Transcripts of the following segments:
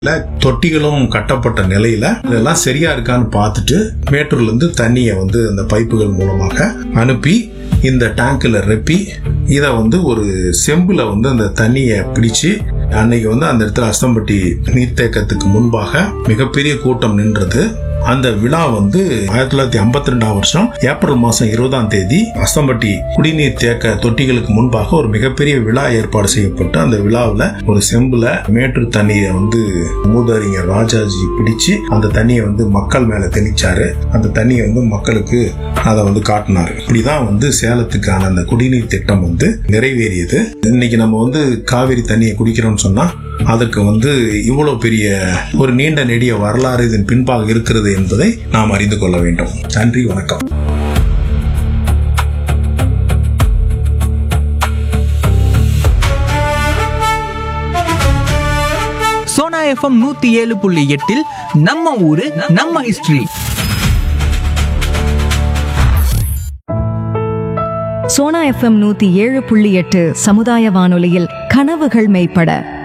தொட்டிகளும் கட்டப்பட்ட நிலையில இதெல்லாம் சரியா இருக்கான்னு பார்த்துட்டு மேட்டூர்ல இருந்து தண்ணியை அந்த பைப்புகள் மூலமாக அனுப்பி இந்த டேங்க்ல ரெப்பி இத ஒரு செம்புல அந்த தண்ணியை பிடிச்சு அன்னைக்கு அந்த இடத்துல அஸ்தம்பட்டி நீர்த்தேக்கத்துக்கு முன்பாக மிகப்பெரிய கூட்டம் நின்றது. அந்த விழா 1952 வருஷம் ஏப்ரல் மாசம் 20ஆம் தேதி அஸ்தம்பட்டி குடிநீர் தேக்க தொட்டிகளுக்கு முன்பாக ஒரு மிகப்பெரிய விழா ஏற்பாடு செய்யப்பட்டு அந்த விழாவில் ஒரு செம்புல மேட்டூர் தண்ணியை மூதறிஞர் ராஜாஜி பிடிச்சு அந்த தண்ணியை மக்கள் மேல தெளிச்சாரு. அந்த தண்ணியை மக்களுக்கு அதை காட்டினாரு. இப்படிதான் சேலத்துக்கான அந்த குடிநீர் திட்டம் நிறைவேறியது. இன்னைக்கு நம்ம காவிரி தண்ணியை குடிக்கிறோம்னு சொன்னா அதற்கு இவ்வளவு பெரிய ஒரு நீண்ட நெடிய வரலாறு இதன் பின்பாக இருக்கிறது என்பதை நாம் அறிந்து கொள்ள வேண்டும். நன்றி, வணக்கம். சோனா FM 107.8 நம்ம ஊரு நம்ம ஹிஸ்டரி. சோனா FM 107.8 சமுதாய வானொலியில் கனவுகள் மெய்ப்பட.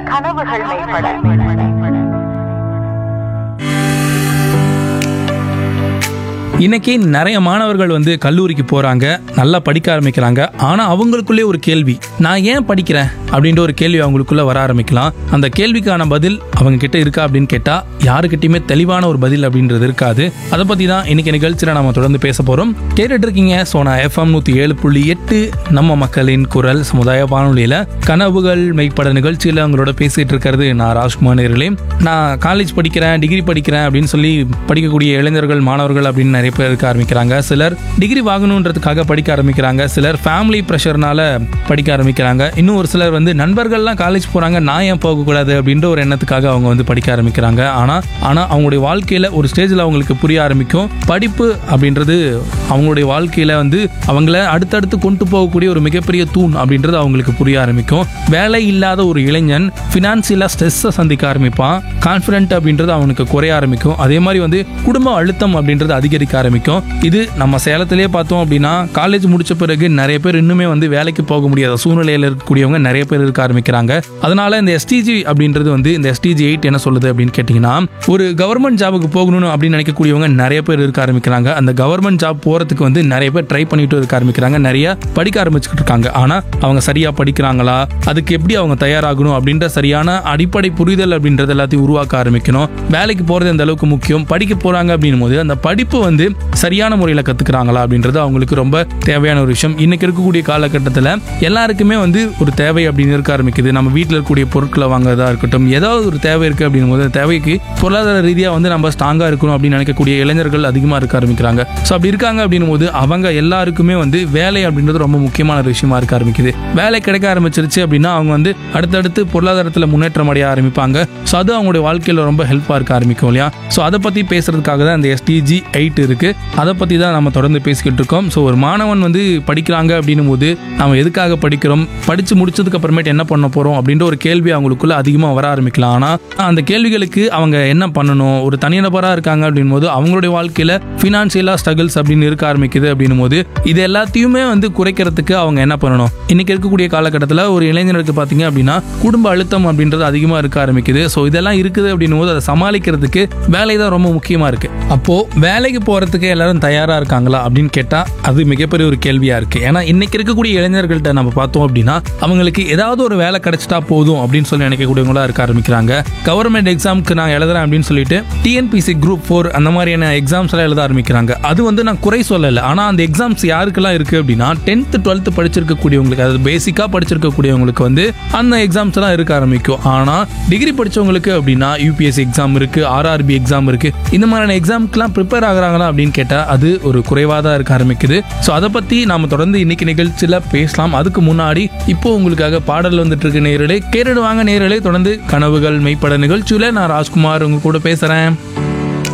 இன்னைக்கு நிறைய மாணவர்கள் கல்லூரிக்கு போறாங்க, நல்லா படிக்க ஆரம்பிக்கிறாங்க. ஆனா அவங்களுக்குள்ளே ஒரு கேள்வி, நான் ஏன் படிக்கிறேன் அப்படின்ற ஒரு கேள்வி அவங்களுக்குள்ள வர ஆரம்பிக்கலாம். அந்த கேள்விக்கான பதில் அவங்க கிட்ட இருக்கா அப்படின்னு கேட்டா யாருக்கிட்டையுமே தெளிவான ஒரு பதில் அப்படின்றது இருக்காது. அதை பத்தி தான் இன்னைக்கு நிகழ்ச்சியில நாம தொடர்ந்து பேச போறோம். கேட்டுட்டு இருக்கீங்க சோனா FM 107.8 நம்ம மக்களின் குரல் சமுதாய வானொலியில கனவுகள் மெய்ப்பட நிகழ்ச்சியில அவங்களோட பேசிட்டு இருக்கிறது நான் ராஜ்குமார் நேர்களே. நான் காலேஜ் படிக்கிறேன், டிகிரி படிக்கிறேன் அப்படின்னு சொல்லி படிக்கக்கூடிய இளைஞர்கள் மாணவர்கள் அப்படின்னு நிறைய பேர் இருக்க ஆரம்பிக்கிறாங்க. சிலர் டிகிரி வாங்கணுன்றதுக்காக படிக்க ஆரம்பிக்கிறாங்க, சிலர் ஃபேமிலி ப்ரெஷர்னால படிக்க ஆரம்பிக்கிறாங்க. இன்னும் ஒரு சிலர் நண்பர்கள்லாம் காலேஜ் போறாங்க, நான் ஏன் போகக்கூடாது அப்படின்ற ஒரு எண்ணத்துக்காக அவங்க படிக்க ஆரம்பிக்கிறாங்க. ஆனா அவங்களுடைய வாழ்க்கையில ஒரு ஸ்டேஜ்ல அவங்களுக்கு புரிய ஆரம்பிக்கும், படிப்பு அப்படின்றது அவங்களுடைய வாழ்க்கையில அவங்கள அடுத்தடுத்து கொண்டு போகக்கூடிய ஒரு மிகப்பெரிய தூண் அப்படின்றது அவங்களுக்கு புரிய ஆரம்பிக்கும். வேலை இல்லாத ஒரு இளைஞன் பினான்சியலா ஸ்ட்ரெஸ்ஸை சந்திக்க ஆரம்பிப்பான், கான்ஃபிடென்ட் அப்படின்றது அவனுக்கு குறைய ஆரம்பிக்கும். அதே மாதிரி குடும்ப அழுத்தம் அப்படின்றது அதிகரிக்க ஆரம்பிக்கும். இது நம்ம சேலத்திலே பார்த்தோம் அப்படின்னா காலேஜ் முடிச்ச பிறகு நிறைய பேர் இன்னுமே வேலைக்கு போக முடியாத சூழ்நிலையில இருக்கக்கூடியவங்க நிறைய பேர் இருக்க ஆரம்பிக்கிறாங்க. அதனால இந்த STG அப்படின்றது இந்த STG 8 என்ன சொல்லுது அப்படின்னு கேட்டீங்கன்னா, ஒரு கவர்மெண்ட் ஜாபுக்கு போகணும் அப்படின்னு நினைக்கக்கூடியவங்க நிறைய பேர் இருக்க ஆரம்பிக்கிறாங்க. அந்த கவர்மெண்ட் ஜாப் போறதுக்கு நிறைய பேர் ட்ரை பண்ணிட்டு இருக்க ஆரம்பிக்கிறாங்க, நிறைய படிக்க ஆரம்பிச்சுட்டு இருக்காங்க. ஆனா அவங்க சரியா படிக்கிறாங்களா, அதுக்கு எப்படி அவங்க தயாராகணும் அப்படின்ற சரியான அடிப்படை புரிதல் அப்படின்றது எல்லாத்தையும் உருவாக்க ஆரம்பிக்கணும். வேலைக்கு போறது அந்த அளவுக்கு முக்கியம். படிக்க போறாங்க அப்படின்னும் போது அந்த படிப்பு சரியான முறையில் கத்துக்கிறாங்களா அப்படின்றது அவங்களுக்கு ரொம்ப தேவையான ஒரு விஷயம். இன்னைக்கு இருக்கக்கூடிய காலகட்டத்தில் எல்லாருக்குமே ஒரு தேவை அப்படின்னு இருக்க ஆரம்பிக்குது. நம்ம வீட்டில் இருக்கக்கூடிய பொருட்களை வாங்குறதா இருக்கட்டும், ஏதாவது ஒரு தேவை இருக்கு அப்படின்னும் போது தேவைக்கு பொருளாதார ரீதியாக நம்ம ஸ்ட்ராங்கா இருக்கணும் அப்படின்னு நினைக்கக்கூடிய இளைஞர்கள் அதிகமாக இருக்க ஆரம்பிக்கிறாங்க. ஸோ அப்படி இருக்காங்க அப்படின்னும் போது அவங்க எல்லாருக்குமே வேலை அப்படின்றது ரொம்ப முக்கியமான ஒரு விஷயமா இருக்க ஆரம்பிக்குது. வேலை கிடைக்க ஆரம்பிச்சிருச்சு அப்படின்னா அவங்க அடுத்தடுத்து பொருளாதாரத்தில் முன்னேற்றம் அடைய ஆரம்பிப்பாங்க. ஸோ அது அவங்களுடைய வாழ்க்கையில் ரொம்ப ஹெல்ப்பாக இருக்க ஆரம்பிக்கும் இல்லையா. ஸோ அதை பற்றி பேசுறதுக்காக தான் இந்த STG 8 இருக்கு. அதை பற்றி தான் நம்ம தொடர்ந்து பேசிக்கிட்டு இருக்கோம். ஸோ ஒரு மாணவன் படிக்கிறாங்க அப்படின்னும் போது நம்ம எதுக்காக படிக்கிறோம், படித்து முடிச்சதுக்கு அப்புறமேட்டு என்ன பண்ண போகிறோம் அப்படின்ற ஒரு கேள்வி அவங்களுக்குள்ள அதிகமாக வர ஆரம்பிக்கலாம். ஆனால் அந்த கேள்விகளுக்கு அவங்க என்ன பண்ணணும், ஒரு தனிநபராக இருக்காங்க அப்படின் போது அவங்களுடைய வாழ்க்கையில் ஃபினான்ஷியலாக ஸ்ட்ரகிள்ஸ் அப்படின்னு இருக்க ஆரம்பிக்குது அப்படின்னும் போது இது எல்லாத்தையுமே குறைக்கிறதுக்கு அவங்க என்ன பண்ணணும். இன்னைக்கு இருக்கக்கூடிய காலகட்டத்தில் ஒரு இளைஞருக்கு பார்த்தீங்க அப்படின்னா குடும்ப அழுத்தம் அப்படின்றது அதிகமாக இருக்க ஆரம்பிக்குது. ஸோ இதெல்லாம் இருக்குது அப்படின்னும் போது அதை சமாளிக்கிறதுக்கு வேலை தான் ரொம்ப முக்கியமாக இருக்கு. அப்போ வேலைக்கு போகிறதுக்கு எல்லாரும் தயாராக இருக்காங்களா அப்படின்னு கேட்டால் அது மிகப்பெரிய ஒரு கேள்வியாக இருக்குது. ஏன்னா இன்னைக்கு இருக்கக்கூடிய இளைஞர்கள்ட்ட நம்ம பார்த்தோம் அப்படின்னா அவங்களுக்கு ஏதாவது ஒரு வேலை கிடைச்சிட்டா போதும் அப்படின்னு சொல்லி நினைக்கக்கூடியவங்களா இருக்க ஆரம்பிக்கிறாங்க. கவர்மெண்ட் எக்ஸாமுக்கு நான் எழுதுறேன் அப்படின்னு சொல்லிட்டு TNPSC Group 4 அந்த மாதிரியான எக்ஸாம்ஸ் எல்லாம் எழுத ஆரம்பிக்கிறாங்க. அது நான் குறை சொல்லலை. ஆனால் அந்த எக்ஸாம்ஸ் யாருக்கெல்லாம் இருக்குது அப்படின்னா 10th 12th படிச்சிருக்கக்கூடியவங்களுக்கு, அதாவது பேசிக்காக படிச்சிருக்கக்கூடியவங்களுக்கு அந்த எக்ஸாம்ஸ் எல்லாம் இருக்க ஆரம்பிக்கும். ஆனால் டிகிரி படித்தவங்களுக்கு அப்படின்னா UPSC எக்ஸாம் இருக்கு, RRB எக்ஸாம் இருக்கு. இந்த மாதிரியான எக்ஸாம்க்குலாம் ப்ரிப்பேர் ஆகுறாங்களா அப்படின்னு கேட்டால் அது ஒரு குறைவாக தான் இருக்க ஆரம்பிக்குது. ஸோ அதை பற்றி நாம தொடர்ந்து இன்னைக்கு நிகழ்ச்சியில் பேசலாம். அதுக்கு முன்னாடி இப்போ உங்களுக்காக பாடல் வந்துட்டு இருக்கு நேயர்களே. கேட்டுடுவாங்க நேயர்களே. தொடர்ந்து கனவுகள் மெய்ப்பட நிகழ்ச்சியில் நான் ராஜ்குமார் உங்க கூட பேசுகிறேன்.